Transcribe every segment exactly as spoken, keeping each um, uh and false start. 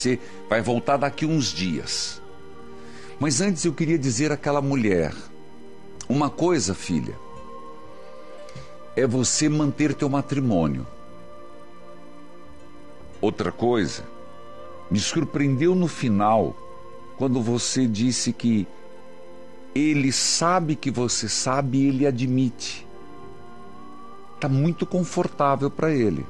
Você vai voltar daqui uns dias. Mas antes eu queria dizer àquela mulher, uma coisa, filha, é você manter teu matrimônio. Outra coisa, me surpreendeu no final, quando você disse que ele sabe que você sabe e ele admite. Está muito confortável para ele.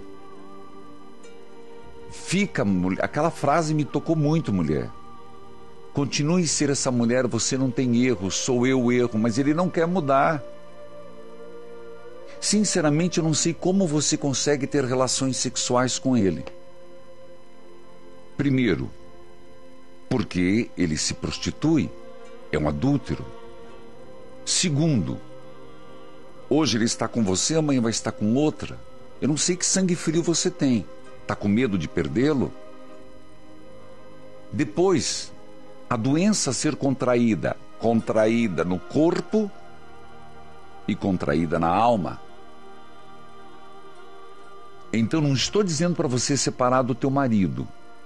Fica, aquela frase me tocou muito, mulher. Continue a ser essa mulher, você não tem erro, sou eu o erro, mas ele não quer mudar. Sinceramente, eu não sei como você consegue ter relações sexuais com ele. Primeiro, porque ele se prostitui, é um adúltero. Segundo, hoje ele está com você, amanhã vai estar com outra. Eu não sei que sangue frio você tem. Está com medo de perdê-lo? Depois, a doença ser contraída, contraída no corpo e contraída na alma. Então não estou dizendo para você separar do teu marido,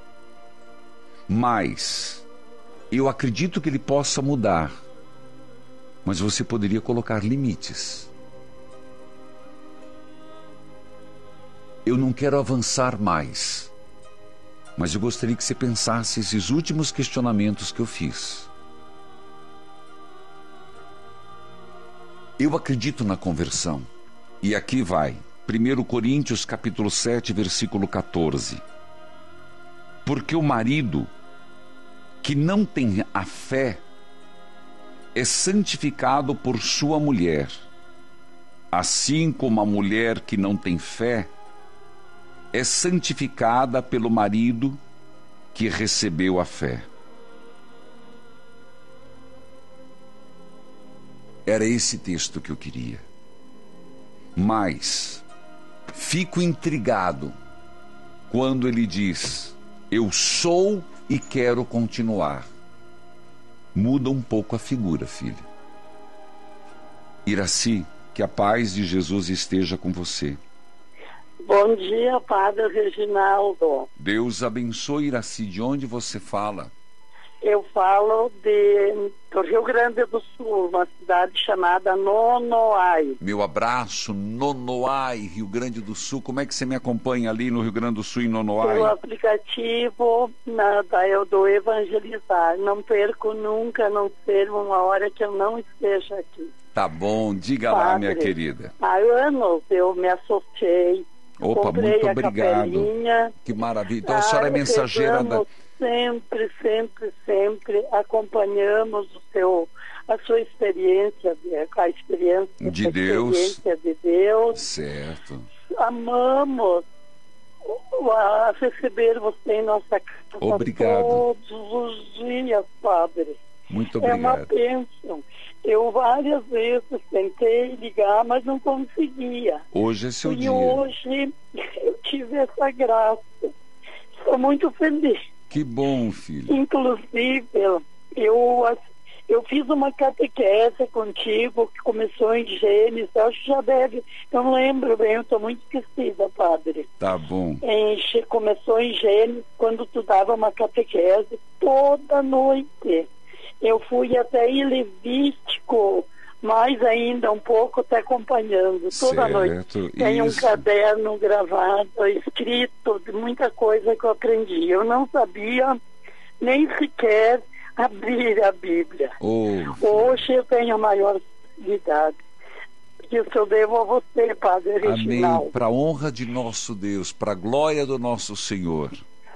mas eu acredito que ele possa mudar, mas você poderia colocar limites. Eu não quero avançar mais, mas eu gostaria que você pensasse esses últimos questionamentos que eu fiz. Eu acredito na conversão. E aqui vai, primeiro Coríntios capítulo sete, versículo quatorze. Porque o marido que não tem a fé é santificado por sua mulher, assim como a mulher que não tem fé é santificada pelo marido que recebeu a fé. Era esse texto que eu queria. Mas fico intrigado quando ele diz, eu sou e quero continuar. Muda um pouco a figura, filha. Iraci, que a paz de Jesus esteja com você. Bom dia, Padre Reginaldo. Deus abençoe, Iraci. De onde você fala? Eu falo de, do Rio Grande do Sul, uma cidade chamada Nonoai. Meu abraço, Nonoai, Rio Grande do Sul. Como é que você me acompanha ali no Rio Grande do Sul, em Nonoai? Pelo aplicativo na, da, eu do Evangelizar. Não perco nunca, não ser uma hora que eu não esteja aqui. Tá bom, diga Padre, lá, minha querida. Há anos eu me associei. Opa, comprei muito a obrigado. Capelinha. Que maravilha. Então a senhora é mensageira da... Sempre, sempre, sempre acompanhamos o seu, a sua experiência, a experiência de a Deus. Experiência de Deus. Certo. Amamos a receber você em nossa casa Obrigado. todos os dias, Padre. Muito É uma obrigado. bênção. Eu várias vezes tentei ligar, mas não conseguia. Hoje é seu e dia. hoje eu tive essa graça. Estou muito feliz. Que bom, filho. Inclusive, eu, eu fiz uma catequese contigo que começou em Gênesis. Eu acho que já deve, eu não lembro bem, eu estou muito esquecida, Padre. Tá bom. Em, começou em Gênesis, quando tu dava uma catequese toda noite. Eu fui até em Levítico, mais ainda um pouco te acompanhando toda certo. noite. Tem um caderno gravado, escrito de muita coisa que eu aprendi. Eu não sabia nem sequer abrir a Bíblia. Oh, hoje eu tenho a maior facilidade. Isso eu devo a você, Padre Reginaldo. Amém. Para a honra de nosso Deus, para a glória do nosso Senhor.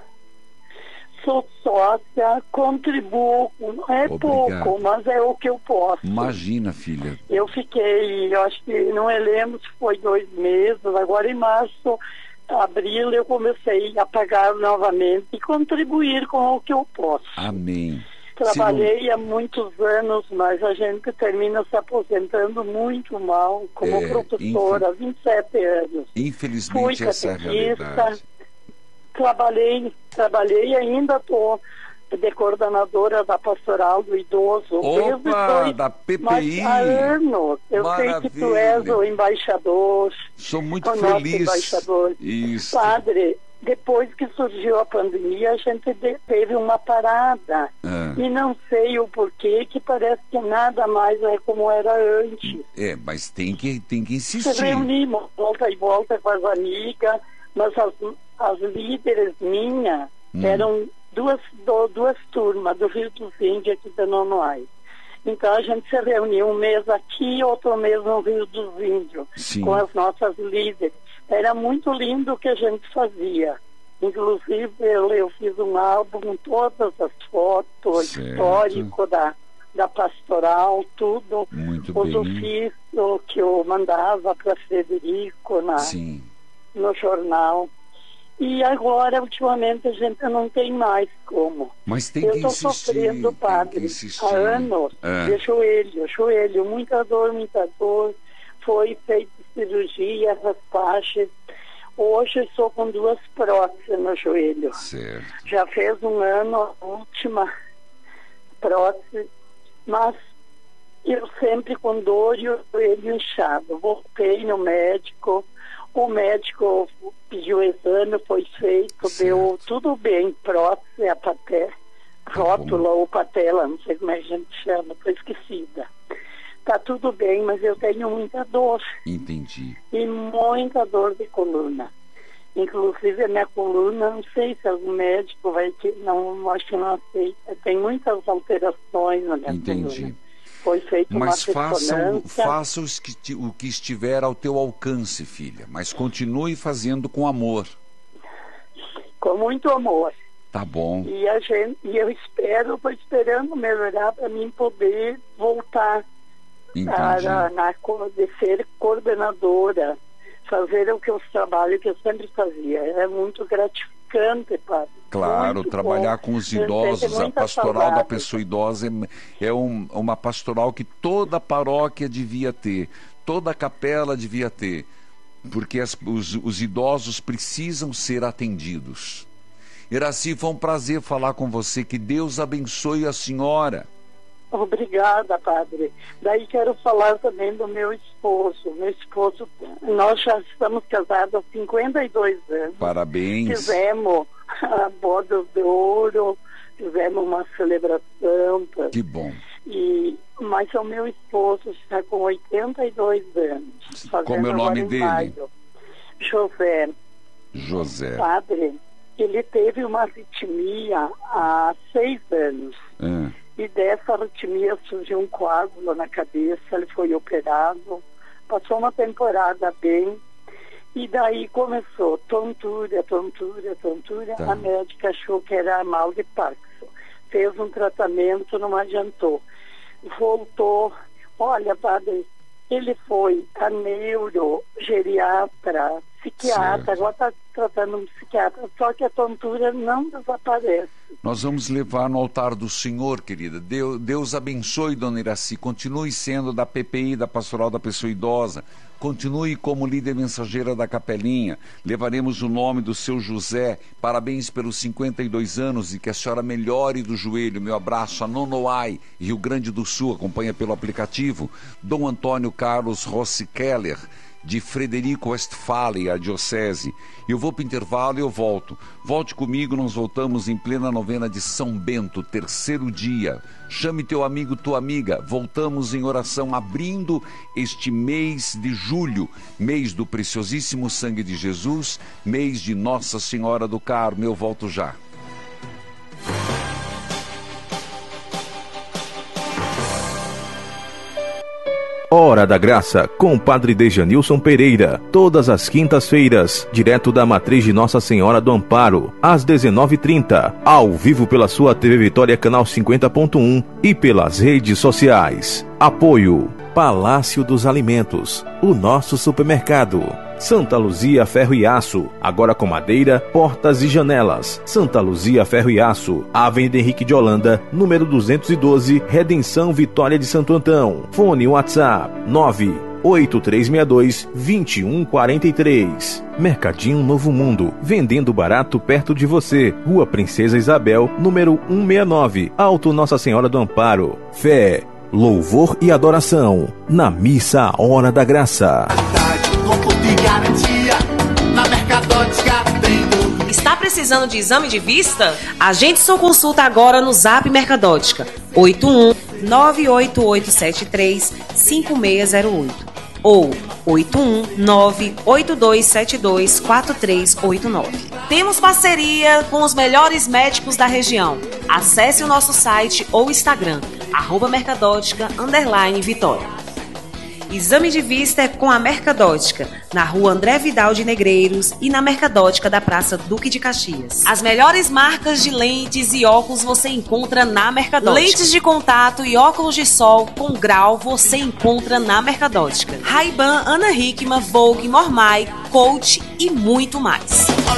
Sou sócia, contribuo, não é Obrigado. pouco, mas é o que eu posso. Imagina, filha. Eu fiquei, eu acho que, não me lembro se foi dois meses, agora em março, abril, eu comecei a pagar novamente e contribuir com o que eu posso. Amém. Trabalhei não... há muitos anos, mas a gente termina se aposentando muito mal como é, professora, há infel... vinte e sete anos. Infelizmente, Fui essa é a realidade. Trabalhei, trabalhei e ainda estou de coordenadora da Pastoral do Idoso. Opa, dois, da P P I. Há anos. Eu Maravilha. sei que tu és o embaixador. Sou muito o feliz. Nosso embaixador. Isso. Padre, depois que surgiu a pandemia, a gente teve uma parada. Ah. E não sei o porquê, que parece que nada mais é como era antes. É, mas tem que, tem que insistir. Se reunimos, volta e volta com as amigas, mas as, as líderes minhas hum. eram duas, do, duas turmas do Rio dos Índios e aqui da Nonoai. Então a gente se reuniu um mês aqui, outro mês no Rio dos Índios, Sim. com as nossas líderes. Era muito lindo o que a gente fazia. Inclusive eu, eu fiz um álbum com todas as fotos, certo. histórico da, da pastoral, tudo. Muito os bem. ofícios que eu mandava para Frederico na, Sim. no jornal. E agora, ultimamente, a gente não tem mais como. Mas tem eu que estou insistir. sofrendo, padre, insistir. há anos, é. de joelho, joelho, muita dor, muita dor. Foi feita cirurgia, raspagem. Hoje eu estou com duas próteses no joelho. Certo. Já fez um ano a última prótese, mas eu sempre com dor e o joelho inchado. Voltei no médico, o médico pediu o exame, foi feito, certo. Deu tudo bem, prótese, a paté, rótula ou patela, não sei como é que a gente chama, estou esquecida. Tá tudo bem, mas eu tenho muita dor. Entendi. E muita dor de coluna. Inclusive a minha coluna, não sei se algum médico vai ter, não, acho que não aceita. Tem muitas alterações na minha Entendi. coluna. Foi feita uma Mas faça, faça o, o que estiver ao teu alcance, filha. Mas continue fazendo com amor. Com muito amor. Tá bom. E, a gente, e eu espero, estou esperando melhorar para mim poder voltar para, na, de ser coordenadora, fazer o que eu trabalho que eu sempre fazia. É muito gratificante, padre. Claro, muito trabalhar bom. com os idosos, a pastoral saudade. da pessoa idosa é, é um, uma pastoral que toda paróquia devia ter, toda capela devia ter, porque as, os, os idosos precisam ser atendidos. Iraci, foi um prazer falar com você, que Deus abençoe a senhora. Obrigada, padre. Daí quero falar também do meu esposo. Meu esposo, nós já estamos casados há cinquenta e dois anos. Parabéns. Fizemos a boda de ouro, fizemos uma celebração. Que bom. E, mas o meu esposo está com oitenta e dois anos. Como é o nome dele? Maio. José. José. Padre, ele teve uma arritmia há seis anos. É. E dessa arritmia surgiu um coágulo na cabeça, ele foi operado, passou uma temporada bem, e daí começou tontura, tontura, tontura. Tá. A médica achou que era mal de Parkinson. Fez um tratamento, não adiantou. Voltou, olha, padre, ele foi a neurogeriatra, psiquiatra, certo. Agora está tratando um psiquiatra, só que a tontura não desaparece. Nós vamos levar no altar do Senhor, querida. Deus, Deus abençoe, dona Iraci. Continue sendo da P P I, da Pastoral da Pessoa Idosa. Continue como líder mensageira da Capelinha. Levaremos o nome do seu José. Parabéns pelos cinquenta e dois anos e que a senhora melhore do joelho. Meu abraço a Nonoai, Rio Grande do Sul. Acompanha pelo aplicativo. Dom Antônio Carlos Rossi Keller, de Frederico Westphalen, a diocese. Eu vou para o intervalo e eu volto. Volte comigo, nós voltamos em plena novena de São Bento, terceiro dia. Chame teu amigo, tua amiga. Voltamos em oração, abrindo este mês de julho, mês do preciosíssimo sangue de Jesus, mês de Nossa Senhora do Carmo. Eu volto já. Hora da Graça, com o Padre Dejanilson Pereira, todas as quintas-feiras, direto da Matriz de Nossa Senhora do Amparo, às dezenove e trinta, ao vivo pela sua T V Vitória Canal cinquenta ponto um e pelas redes sociais. Apoio Palácio dos Alimentos, o nosso supermercado. Santa Luzia Ferro e Aço, agora com madeira, portas e janelas. Santa Luzia Ferro e Aço, Avenida Henrique de Holanda, número duzentos e doze, Redenção Vitória de Santo Antão. Fone WhatsApp nove oito três seis dois, dois um quatro três. Mercadinho Novo Mundo, vendendo barato perto de você. Rua Princesa Isabel, número cento e sessenta e nove, Alto Nossa Senhora do Amparo. Fé, louvor e adoração, na missa Hora da Graça. Garantia, na Mercadótica tem tudo. precisando de exame de vista? Agende sua consulta agora no Zap Mercadótica oito um nove oito oito sete três cinco seis zero oito ou oito um nove oito dois sete dois quatro três oito nove. Temos parceria com os melhores médicos da região. Acesse o nosso site ou Instagram, arroba Mercadótica underline Vitória. Exame de vista é com a Mercadótica, na rua André Vidal de Negreiros e na Mercadótica da Praça Duque de Caxias. As melhores marcas de lentes e óculos você encontra na Mercadótica. Lentes de contato e óculos de sol com grau você encontra na Mercadótica. Ray-Ban, Ana Hickman, Vogue, Mormai, Coach e muito mais.